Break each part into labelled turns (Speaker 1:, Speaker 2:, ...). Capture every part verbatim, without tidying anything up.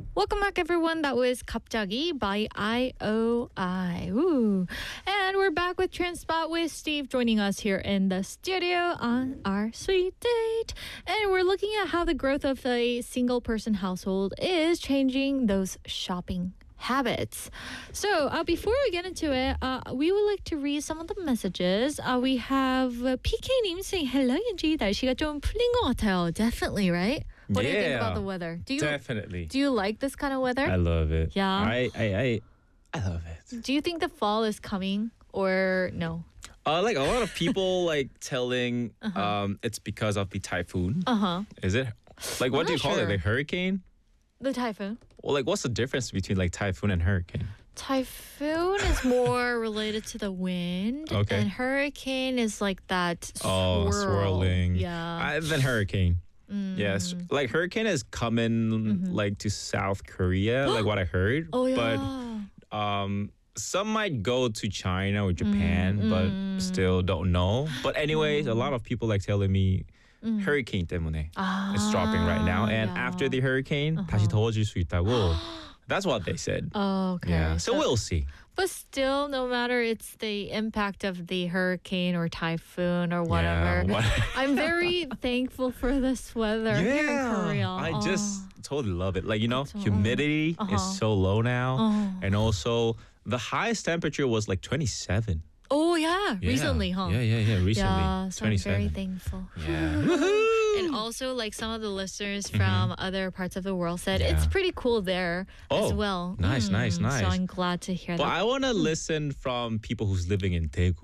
Speaker 1: Welcome back, everyone. That was 갑자기 by I O I. Ooh. And we're back with Trendspot with Steve joining us here in the studio on our sweet date. And we're looking at how the growth of a single-person household is changing those shopping habits. So uh, before we get into it, uh, we would like to read some of the messages. Uh, we have uh, 피케이님 saying, hello, 윤지. 날씨가 좀 풀린 것 같아요. Definitely, right? What
Speaker 2: yeah,
Speaker 1: do you think about the weather? Do you
Speaker 2: definitely.
Speaker 1: Do you like this kind of weather?
Speaker 2: I love it.
Speaker 1: Yeah.
Speaker 2: I I I, I love it.
Speaker 1: Do you think the fall is coming or no?
Speaker 2: Uh, like a lot of people like telling
Speaker 1: Uh-huh.
Speaker 2: um it's because of the typhoon.
Speaker 1: Uh-huh.
Speaker 2: Is it? Like what
Speaker 1: I'm
Speaker 2: do you
Speaker 1: not
Speaker 2: call
Speaker 1: sure.
Speaker 2: it? Like hurricane?
Speaker 1: The typhoon.
Speaker 2: Well, like what's the difference between like typhoon and hurricane?
Speaker 1: Typhoon is more related to the wind.
Speaker 2: Okay.
Speaker 1: And hurricane is like that
Speaker 2: Oh,
Speaker 1: swirl.
Speaker 2: swirling.
Speaker 1: Yeah.
Speaker 2: I, then hurricane.
Speaker 1: Mm.
Speaker 2: Yes, like hurricane is coming
Speaker 1: Mm-hmm.
Speaker 2: like to South Korea, like what I heard.
Speaker 1: Oh, yeah.
Speaker 2: But um, some might go to China or Japan,
Speaker 1: Mm,
Speaker 2: but
Speaker 1: mm.
Speaker 2: still don't know. But anyways, a lot of people like telling me hurricane 때문에
Speaker 1: 아,
Speaker 2: it's dropping right now, and
Speaker 1: yeah.
Speaker 2: after the hurricane 다시 더워질 수 있다고. That's what they said.
Speaker 1: Oh, okay.
Speaker 2: Yeah, so we'll see.
Speaker 1: But still, no matter it's the impact of the hurricane or typhoon or whatever,
Speaker 2: Yeah, what-
Speaker 1: I'm very thankful for this weather here in Korea.
Speaker 2: I
Speaker 1: Oh.
Speaker 2: just totally love it. Like, you know,
Speaker 1: 그쵸.
Speaker 2: humidity
Speaker 1: Uh-huh.
Speaker 2: is so low now.
Speaker 1: Oh.
Speaker 2: And also, the highest temperature was like twenty-seven.
Speaker 1: Oh yeah,
Speaker 2: Yeah.
Speaker 1: recently, huh?
Speaker 2: Yeah, yeah, yeah, recently.
Speaker 1: Yeah, so I'm very
Speaker 2: twenty-seven.
Speaker 1: thankful.
Speaker 2: Yeah.
Speaker 1: And also, like some of the listeners from other parts of the world said,
Speaker 2: Yeah.
Speaker 1: it's pretty cool there as
Speaker 2: Oh,
Speaker 1: well.
Speaker 2: nice, nice,
Speaker 1: Mm,
Speaker 2: nice.
Speaker 1: So I'm glad to hear
Speaker 2: But
Speaker 1: that.
Speaker 2: I want to listen from people who's living in Daegu.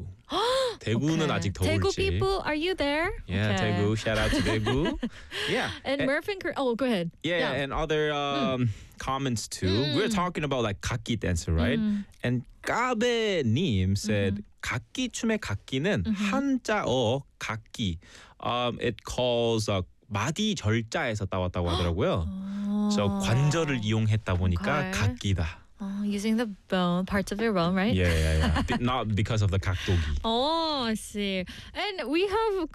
Speaker 2: 대구는
Speaker 1: Okay.
Speaker 2: 아직
Speaker 1: Daegu
Speaker 2: 더울지.
Speaker 1: people, are you there?
Speaker 2: Yeah,
Speaker 1: Okay.
Speaker 2: Daegu. Shout out to Daegu. Yeah.
Speaker 1: And
Speaker 2: and-
Speaker 1: Murph and Kor- oh, go ahead.
Speaker 2: Yeah, and other um, comments too. We were talking about like 각기 dancer, right? And 까베님 said 각기 춤의 각기는 한자어 각기. Um, it calls uh, 마디 절자에서 따왔다고 하더라고요. So 관절을 이용했다 보니까
Speaker 1: Okay.
Speaker 2: 각기다.
Speaker 1: Oh, using the bone, parts of your bone, right?
Speaker 2: Yeah, yeah, yeah. Be- Not because of the 각도기.
Speaker 1: Oh, I see. And we have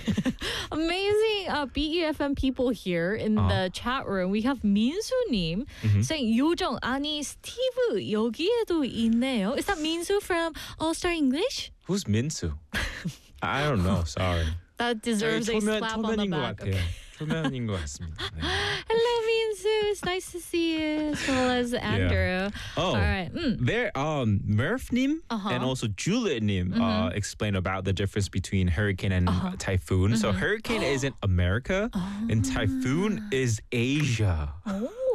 Speaker 1: amazing uh, B E F M people here in
Speaker 2: Uh-huh.
Speaker 1: the chat room. We have 민수님
Speaker 2: Mhm.
Speaker 1: saying 요정 아니 스티브 여기에도 있네요. Is that Minsu from All Star English?
Speaker 2: Who's Minsu? I don't know. Sorry.
Speaker 1: That deserves a
Speaker 2: 초면,
Speaker 1: slap on the
Speaker 2: 초면인 것
Speaker 1: back.
Speaker 2: 같아요. 초면인 것 같습니다. 네.
Speaker 1: Hello, Minsu. It's nice to see you, as well as Andrew.
Speaker 2: Oh,
Speaker 1: All right. Mm.
Speaker 2: there, um, Murph-nim
Speaker 1: Uh-huh.
Speaker 2: and also Juliet-nim uh, explain about the difference between hurricane and typhoon. So hurricane is in America, and typhoon is Asia.
Speaker 1: Oh.